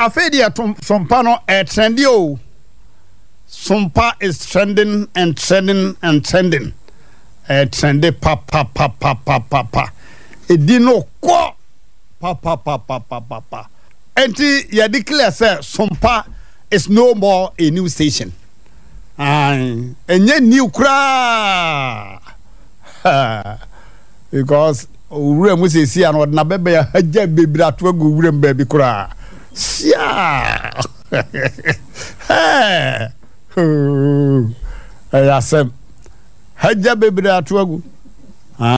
afedia sompa no trendy o. Sompa is trending and trending and trending. Trendy pa. Edino ko pa. Enti ya declare say Sompa is no more a new station. Enye new kra. Because ure mu se si an na bebe ya haja bebira to agu ure mbabi kra. Sia. Hey. Ayasem. Haja bebira to agu